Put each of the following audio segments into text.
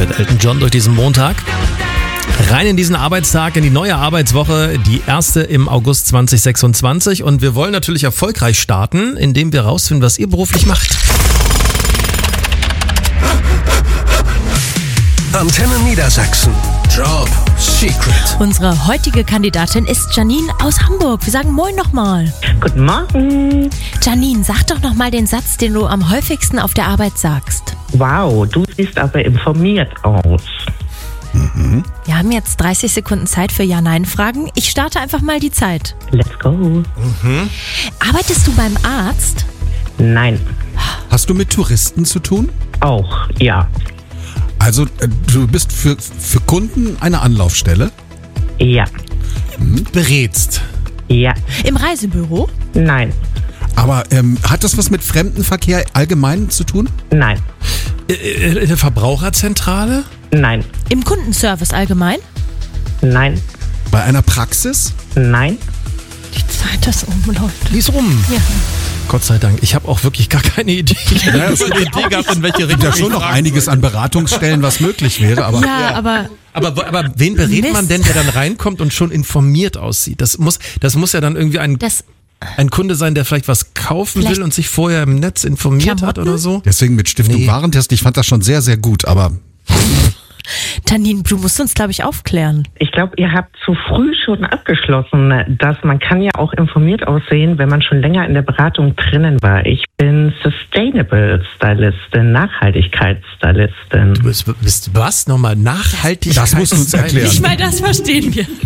mit Elton John durch diesen Montag. Rein in diesen Arbeitstag, in die neue Arbeitswoche, die erste im August 2026. Und wir wollen natürlich erfolgreich starten, indem wir rausfinden, was ihr beruflich macht. Antenne Niedersachsen. Job Secret. Unsere heutige Kandidatin ist Janine aus Hamburg. Wir sagen Moin nochmal. Guten Morgen. Janine, sag doch nochmal den Satz, den du am häufigsten auf der Arbeit sagst. Wow, du siehst aber informiert aus. Wir haben jetzt 30 Sekunden Zeit für Ja-Nein-Fragen. Ich starte einfach mal die Zeit. Let's go. Arbeitest du beim Arzt? Nein. Hast du mit Touristen zu tun? Auch, ja. Also du bist für Kunden eine Anlaufstelle? Ja. Berätst. Ja. Im Reisebüro? Nein. Aber hat das was mit Fremdenverkehr allgemein zu tun? Nein. In der Verbraucherzentrale? Nein. Im Kundenservice allgemein? Nein. Bei einer Praxis? Nein. Die Zeit ist um, Leute. Die ist rum. Ja. Gott sei Dank. Ich habe auch wirklich gar keine Idee. Ich habe keine Idee gehabt, in welche Es gibt Richtung ja schon noch einiges an Beratungsstellen, was möglich wäre. Aber Ja, aber Aber wen berät man Mist. denn, der dann reinkommt und schon informiert aussieht? Das muss ja dann irgendwie ein Kunde sein, der vielleicht was kaufen Vielleicht will und sich vorher im Netz informiert hat Klamotten? oder so. deswegen mit Stiftung Nee. Warentest, ich fand das schon sehr, sehr gut. Aber Janine, du musst uns, glaube ich, aufklären. Ich glaube, ihr habt zu früh schon abgeschlossen, dass man kann ja auch informiert aussehen, wenn man schon länger in der Beratung drinnen war. Ich bin Sustainable Stylistin, Nachhaltigkeitsstylistin. Du bist was? Nochmal Nachhaltigkeit? Das musst du uns erklären. Ich meine, das verstehen wir.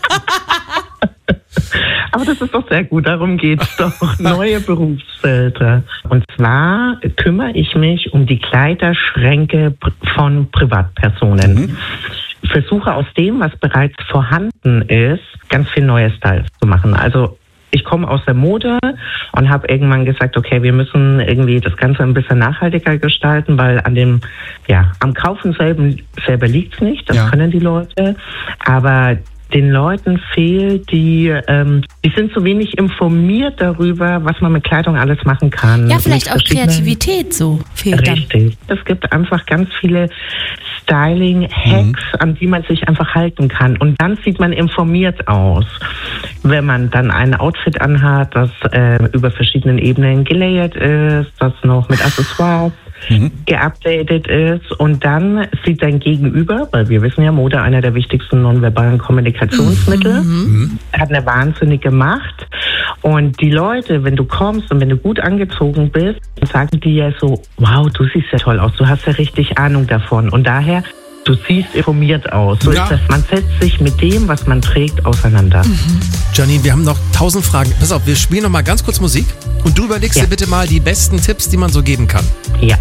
Aber das ist doch sehr gut, darum geht's doch. Neue Berufsfelder. Und zwar kümmere ich mich um die Kleiderschränke von Privatpersonen. Versuche aus dem, was bereits vorhanden ist, ganz viel neue Styles zu machen. Also ich komme aus der Mode und habe irgendwann gesagt, okay, wir müssen irgendwie das Ganze ein bisschen nachhaltiger gestalten, weil am Kaufen selber liegt's nicht, das Ja. können die Leute, aber den Leuten fehlt die sind zu wenig informiert darüber, was man mit Kleidung alles machen kann. Ja, vielleicht Mit auch verschiedenen- Kreativität so fehlt dann. Richtig. Es gibt einfach ganz viele Styling-Hacks, an die man sich einfach halten kann. Und dann sieht man informiert aus. Wenn man dann ein Outfit anhat, das über verschiedenen Ebenen gelayert ist, das noch mit Accessoires geupdatet ist, und dann sieht dein Gegenüber, weil wir wissen ja, Mode einer der wichtigsten nonverbalen Kommunikationsmittel, hat eine wahnsinnige Macht. Und die Leute, wenn du kommst und wenn du gut angezogen bist, dann sagen die ja so, wow, du siehst ja toll aus, du hast ja richtig Ahnung davon. Und daher, du siehst informiert aus. So Ja. ist das. Man setzt sich mit dem, was man trägt, auseinander. Janine, wir haben noch 1000 Fragen. Pass auf, wir spielen noch mal ganz kurz Musik und du überlegst Ja. dir bitte mal die besten Tipps, die man so geben kann. Ja.